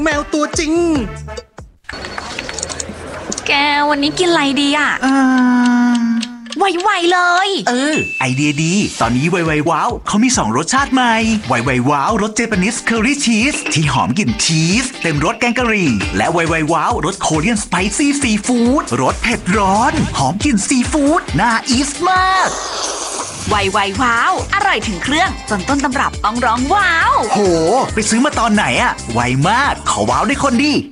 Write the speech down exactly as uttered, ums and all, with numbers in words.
แมวตัวจริงแกวันนี้กินอะไรดีอ่ะไวๆเลยเออไอเดียดีตอนนี้ไวไวว้าวเขามีสองรสชาติใหม่ไวไวว้าวรสเจแปนิสเคอรี่ชีสที่หอมกลิ่นชีสเต็มรสแกงกะหรี่และไวไวว้าวรสโคเรียนสไปซี่ซีฟู้ดรสเผ็ดร้อนหอมกลิ่นซีฟู้ดน่าอีสมากไวไวว้าวอร่อยถึงเครื่องจนต้นตำรับต้องร้องว้าวโหไปซื้อมาตอนไหนอะไวมากขอว้าวได้คนดี